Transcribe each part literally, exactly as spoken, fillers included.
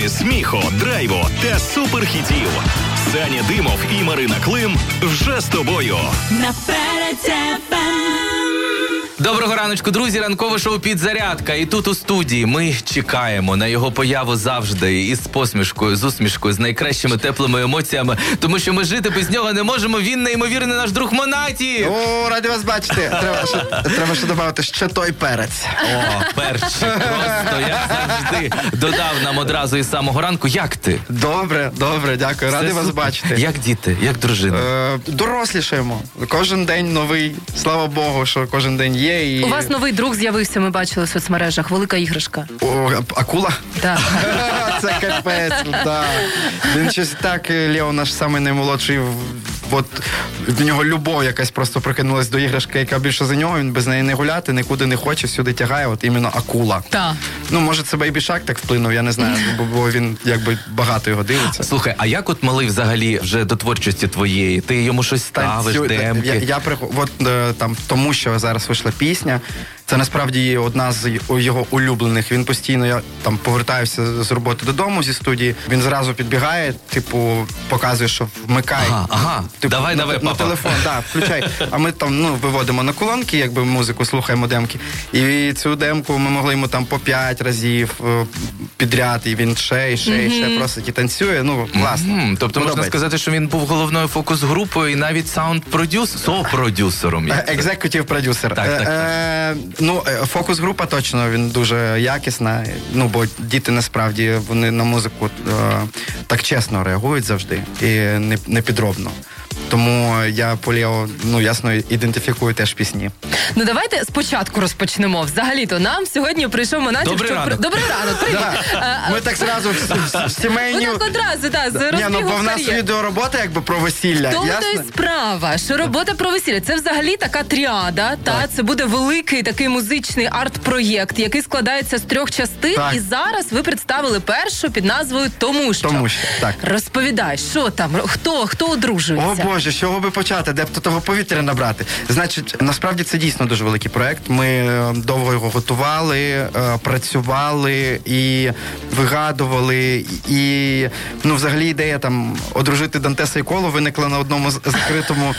сміху, драйву та суперхітів. Саня Димов і Марина Клим вже з тобою. Наперед тебе. Доброго раночку, друзі, ранкове шоу «Підзарядка». І тут у студії ми чекаємо на його появу завжди із посмішкою, з усмішкою, з найкращими теплими емоціями, тому що ми жити без нього не можемо. Він неймовірний наш друг Монаті. О, раді вас бачити. Треба ще, треба ще додати, ще той перець. О, перчик, просто, як завжди, додав нам одразу із самого ранку. Як ти? Добре, добре, дякую, радий Все вас супер. бачити. Як діти, як дружина? Е, дорослішаємо. Кожен день новий, слава Богу, що кожен день є. І... У вас новий друг з'явився, ми бачили в соцмережах. Велика іграшка. О, акула? Так. Це капець, так. Він щось так, Лео наш самий наймолодший, от в нього любов якась просто прикинулась до іграшки, яка більше за нього, він без неї не гуляти, нікуди не хоче, всюди тягає, от іменно акула. Так. Ну, може, це Бейбі Шарк так вплинув, я не знаю, бо, бо він якби багато його дивиться. Слухай, а як от малий взагалі вже до творчості твоєї? Ти йому щось ставиш, Танцю- демки? Я, я приход... От е, там тому, що зараз вийшла пісня. Це насправді одна з його улюблених. Він постійно, я там повертаюся з роботи додому зі студії. Він зразу підбігає, типу, показує, що вмикай. Ага, ага. Типу, Давай, на, давай, на папа. телефон, да, включай. А ми там ну виводимо на колонки, якби музику, слухаємо демки. І цю демку ми могли йому там по п'ять разів е, підряд, і він ще, і ще, і ще просить і танцює. Ну, класно. М, Тобто можна сказати, що він був головною фокус-групою і навіть саунд-продюс... сопродюсером. як це? Екзекутів продюсер. Так, так, так. Е, ну, е, фокус-група точно, він дуже якісна. Ну, бо діти насправді вони на музику е, так чесно реагують завжди і не, не підробно. Тому я по Лео, ну, ясно, ідентифікую теж пісні. Ну, давайте спочатку розпочнемо. Взагалі-то нам сьогодні прийшов Монаті. Добрий щоб... ранок. Добрий ранок, привіт. Да. Ми так зразу в, в, в сімейні... Отак одразу, так, з Ні, ну, розбігу бо в нас кар'єр. відеоробота якби про весілля, Тому то ясно? й справа, що робота про весілля. Це взагалі така тріада, та це буде великий такий музичний арт-проєкт, який складається з трьох частин. Так. І зараз ви представили першу під назвою «Тому що». Тому що, так. Розповідай, що там, хто, хто одружується? О Боже, з чого би почати, де б то того повітря набрати? Значить, насправді це дійсно дуже великий проект. Ми е, довго його готували, е, працювали і вигадували. І, ну, взагалі ідея там одружити Дантеса і Колу виникла на одному з- закритому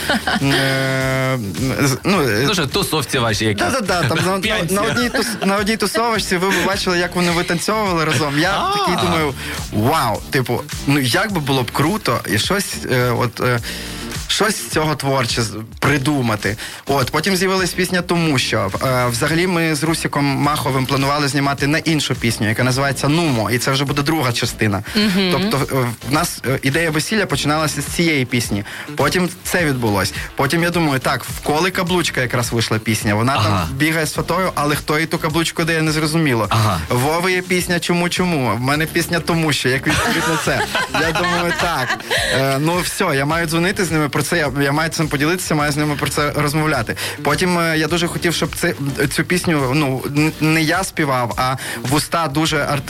е, з- ну, е, Ну що, тусовці ваші якісь? Да-да-да, там на, на, П'янці. на, одній тус, на одній тусовочці ви б бачили, як вони витанцьовували разом. Я такий думаю, вау, типу, ну як би було б круто і щось, е, от, е, щось з цього творче з- придумати. От, потім з'явилась пісня «Тому що». Е, взагалі ми з Русіком Маховим планували знімати на іншу пісню, яка називається «Нумо», і це вже буде друга частина. Тобто е, в нас е, ідея весілля починалася з цієї пісні. Потім це відбулось. Потім я думаю, так, в Коли каблучка якраз вийшла пісня. Вона Ага. там бігає з фотою, але хто їй ту каблучку дає, не зрозуміло. Ага. Вови є пісня «Чому-чому». В мене пісня «Тому що», як відповідь на це. Я думаю, так. Е, ну все, я маю дзвонити з ними про це, я, я маю цим поділитися, маю з ними про це розмовляти. Потім е, я дуже хотів, щоб це, цю пісню, ну, н- не я співав, а вуста дуже арт,